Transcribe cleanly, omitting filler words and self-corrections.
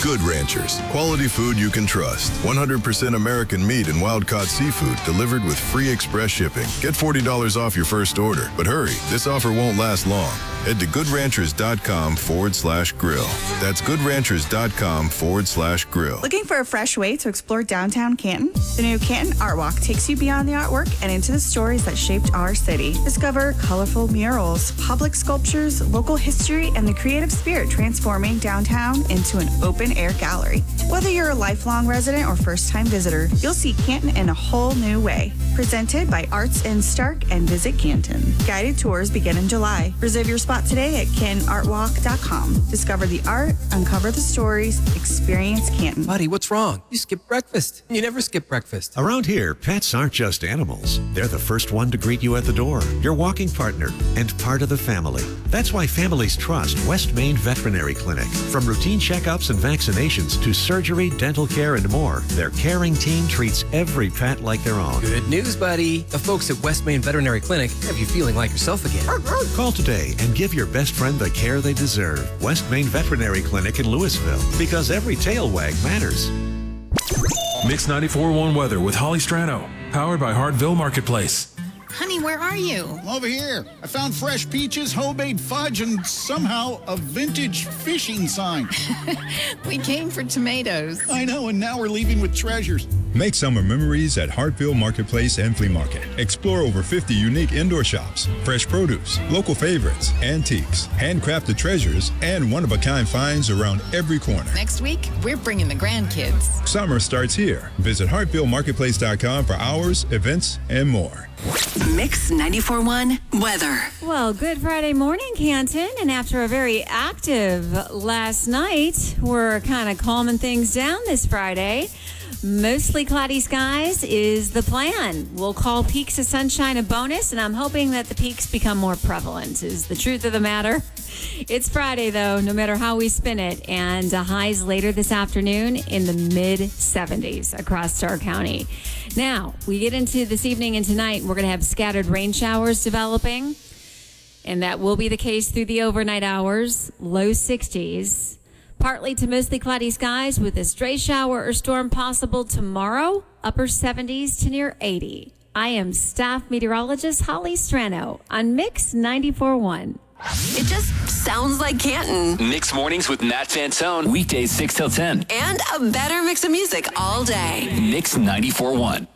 Good Ranchers. Quality food you can trust. 100% American meat and wild-caught seafood delivered with free express shipping. Get $40 off your first order. But hurry, this offer won't last long. Head to goodranchers.com/grill. That's goodranchers.com/grill. Looking for a fresh way to explore downtown Canton? The new Canton Art Walk takes you beyond the artwork and into the stories that shaped our city. Discover colorful murals, public sculptures, local history, and the creative spirit transforming downtown into an open-air gallery. Whether you're a lifelong resident or first-time visitor, you'll see Canton in a whole new way. Presented by Arts in Stark and Visit Canton. Guided tours begin in July. Reserve your spot today at cantonartwalk.com. Discover the art, uncover the stories, experience Canton. Buddy, what's wrong? You skipped breakfast. You never skip breakfast. Around here, pets aren't just animals. They're the first one to greet you at the door, your walking partner, and part of the family. That's why families trust West Main Veterinary Clinic. From routine checkups and vaccinations to surgery, dental care, and more, their caring team treats every pet like their own. Good news, buddy. The folks at West Main Veterinary Clinic have you feeling like yourself again. Call today and give your best friend the care they deserve. West Main Veterinary Clinic in Louisville, because every tail wag matters. Mix 94.1 weather with Holly Strano, powered by Hartville Marketplace. Honey, where are you? Over here. I found fresh peaches, homemade fudge, and somehow a vintage fishing sign. We came for tomatoes. I know, and now we're leaving with treasures. Make summer memories at Hartville Marketplace and Flea Market. Explore over 50 unique indoor shops, fresh produce, local favorites, antiques, handcrafted treasures, and one-of-a-kind finds around every corner. Next week, we're bringing the grandkids. Summer starts here. Visit HartvilleMarketplace.com for hours, events, and more. Mix 94.1 weather. Well, good Friday morning, Canton. And after a very active last night, we're kind of calming things down this Friday. Mostly cloudy skies is the plan. We'll call peaks of sunshine a bonus, and I'm hoping that the peaks become more prevalent, is the truth of the matter. It's Friday, though, no matter how we spin it, and highs later this afternoon in the mid-70s across Starr County. Now, we get into this evening and tonight, we're going to have scattered rain showers developing, and that will be the case through the overnight hours, low 60s. Partly to mostly cloudy skies with a stray shower or storm possible tomorrow, upper 70s to near 80. I am staff meteorologist Holly Strano on Mix 94.1. It just sounds like Canton. Mix mornings with Matt Fantone. Weekdays 6 till 10. And a better mix of music all day. Mix 94.1.